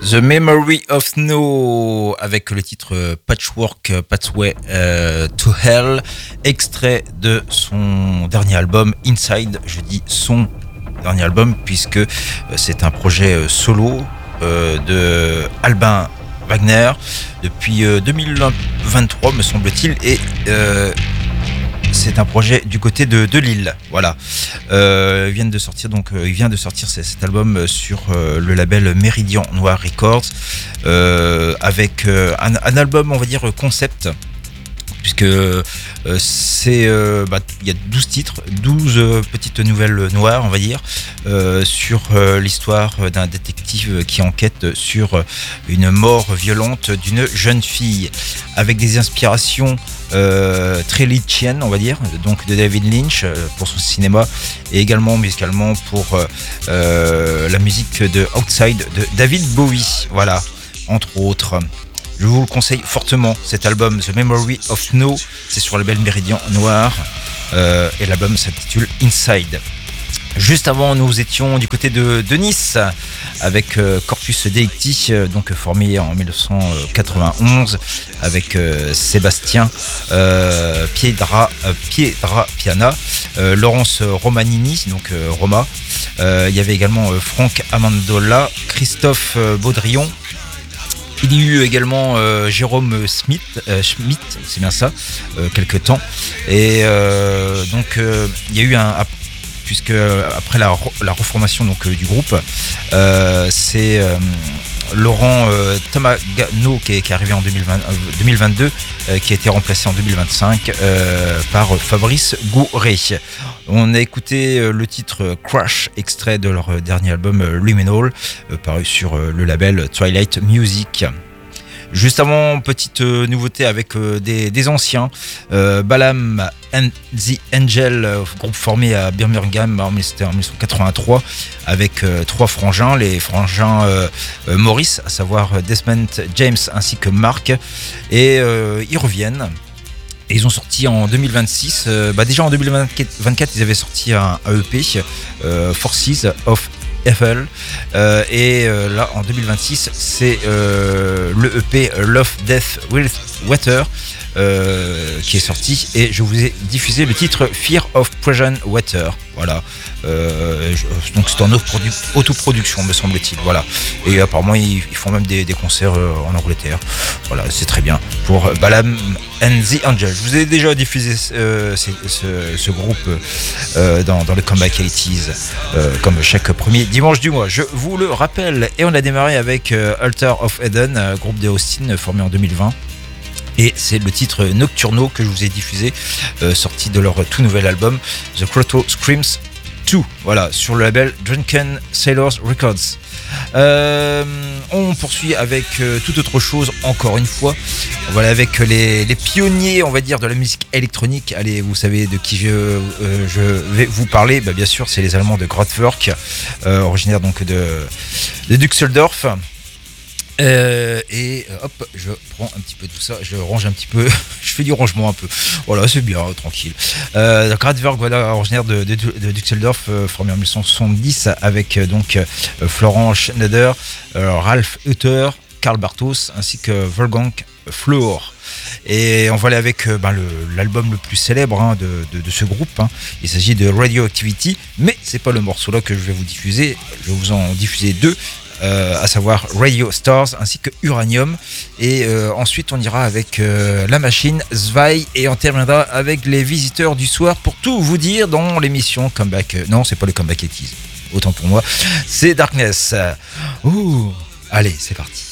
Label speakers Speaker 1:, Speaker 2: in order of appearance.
Speaker 1: The Memory of Snow avec le titre Patchwork Pathway to Hell, extrait de son dernier album Inside. Je dis son dernier album puisque c'est un projet solo de Albin Wagner depuis 2023 me semble-t-il, et c'est un projet du côté de Lille. Voilà. Il vient de sortir cet album sur le label Méridien Noir Records, avec un album, on va dire, concept, puisque il y a 12 titres, 12 petites nouvelles noires, on va dire, sur l'histoire d'un détective qui enquête sur une mort violente d'une jeune fille, avec des inspirations très lynchiennes, on va dire, donc de David Lynch pour son cinéma, et également musicalement pour la musique de Outside de David Bowie, voilà, entre autres. Je vous le conseille fortement, cet album The Memory of Snow, c'est sur le label Méridien Noir, et l'album s'intitule Inside. Juste avant, nous étions du côté de Nice avec Corpus Delicti, donc formé en 1991 avec Sébastien Piedra Piana, Laurence Romanini, donc Roma. Il y avait également Franck Amendola, Christophe Baudrillon. Il y a eu également Jérôme Schmitt, c'est bien ça, quelques temps. Et donc il y a eu puisque après la reformation donc du groupe, c'est Laurent Tomagano qui est arrivé en 2022, qui a été remplacé en 2025 par Fabrice Gouré. On a écouté le titre Crash, extrait de leur dernier album Luminal, paru sur le label Twilight Music. Juste avant, petite nouveauté avec des anciens, Balaam and the Angel, groupe formé à Birmingham en 1983 avec trois frangins, les frangins Maurice, à savoir Desmond, James ainsi que Mark, et ils reviennent. Et ils ont sorti en 2026, déjà en 2024 ils avaient sorti un EP, Forces of Evil, et là en 2026 c'est le EP Love Death with Water qui est sorti, et je vous ai diffusé le titre Fear of Present Water. Voilà, donc c'est en autoproduction me semble-t-il. Voilà, et apparemment ils font même des concerts en Angleterre. Voilà, c'est très bien pour Balaam and the Angel. Je vous ai déjà diffusé ce groupe dans le Comeback 80s, comme chaque premier dimanche du mois, je vous le rappelle. Et on a démarré avec Altar of Eden, groupe de Austin formé en 2020. Et c'est le titre Nocturno que je vous ai diffusé, sorti de leur tout nouvel album The Croto Screams 2, voilà, sur le label Drunken Sailors Records. On poursuit avec toute autre chose, encore une fois. Voilà, avec les pionniers, on va dire, de la musique électronique. Allez, vous savez de qui je vais vous parler. Bien sûr, c'est les Allemands de Kraftwerk, originaires donc de Düsseldorf. Et hop, je prends un petit peu tout ça, je range un petit peu, je fais du rangement un peu. Voilà, c'est bien, tranquille. Kraftwerk, voilà, originaire de Düsseldorf, formé en 1970 avec donc Florent Schneider, Ralf Hutter, Karl Bartos ainsi que Wolfgang Flor. Et on va aller avec l'album le plus célèbre de ce groupe. Il s'agit de Radioactivity, mais c'est pas le morceau là que je vais vous diffuser. Je vais vous en diffuser deux. À savoir Radio Stars ainsi que Uranium, et ensuite on ira avec La Machine, Zwei, et on terminera avec les Visiteurs du Soir pour tout vous dire dans l'émission Comeback. Non, c'est pas le Comeback 80s, autant pour moi, c'est Darkness. Ouh, allez, c'est parti.